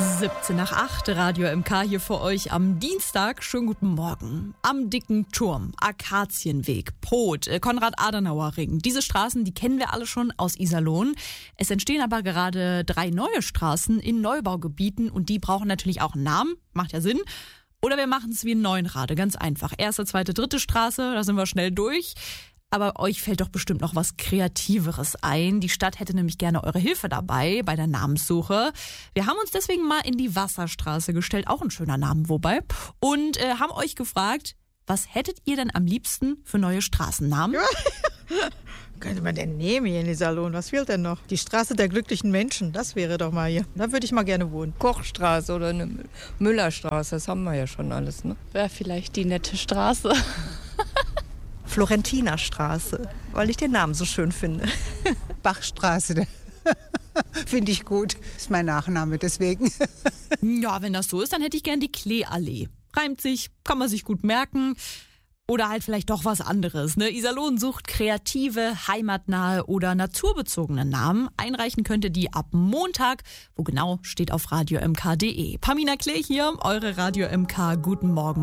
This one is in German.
17 nach 8, Radio MK hier für euch am Dienstag. Schönen guten Morgen. Am Dicken Turm, Akazienweg, Pot, Konrad-Adenauer-Ring. Diese Straßen, die kennen wir alle schon aus Iserlohn. Es entstehen aber gerade 3 neue Straßen in Neubaugebieten und die brauchen natürlich auch einen Namen. Macht ja Sinn. Oder wir machen es wie in Neuenrade, ganz einfach. Erste, zweite, dritte Straße, da sind wir schnell durch. Aber euch fällt doch bestimmt noch was Kreativeres ein. Die Stadt hätte nämlich gerne eure Hilfe dabei bei der Namenssuche. Wir haben uns deswegen mal in die Wasserstraße gestellt, auch ein schöner Name wobei, und haben euch gefragt, was hättet ihr denn am liebsten für neue Straßennamen? Könnte man denn nehmen hier in Iserlohn? Was fehlt denn noch? Die Straße der glücklichen Menschen, das wäre doch mal hier. Da würde ich mal gerne wohnen. Kochstraße oder eine Müllerstraße, das haben wir ja schon alles, ne? Wäre vielleicht die nette Straße. Florentinerstraße, weil ich den Namen so schön finde. Bachstraße, finde ich gut. Ist mein Nachname, deswegen. Ja, wenn das so ist, dann hätte ich gern die Kleeallee. Reimt sich, kann man sich gut merken. Oder halt vielleicht doch was anderes. Ne? Iserlohn sucht kreative, heimatnahe oder naturbezogene Namen. Einreichen könnt ihr die ab Montag. Wo genau, steht auf radiomk.de. Pamina Klee hier, eure Radio MK. Guten Morgen.